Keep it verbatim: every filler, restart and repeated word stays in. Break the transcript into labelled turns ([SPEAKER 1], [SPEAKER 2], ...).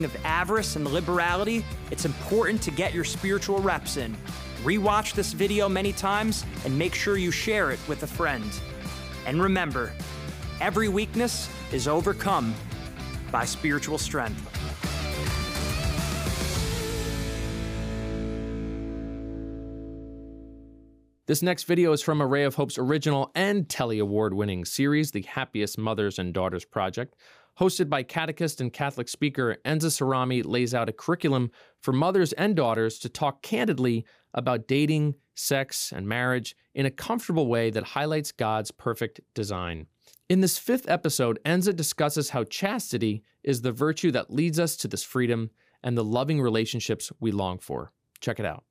[SPEAKER 1] of avarice and liberality, it's important to get your spiritual reps in. Rewatch this video many times and make sure you share it with a friend. And remember, every weakness is overcome by spiritual strength.
[SPEAKER 2] This next video is from A Ray of Hope's original and Telly Award-winning series, The Happiest Mothers and Daughters Project. Hosted by catechist and Catholic speaker Enza Cerami, lays out a curriculum for mothers and daughters to talk candidly about dating, sex, and marriage in a comfortable way that highlights God's perfect design. In this fifth episode, Enza discusses how chastity is the virtue that leads us to this freedom and the loving relationships we long for. Check it out.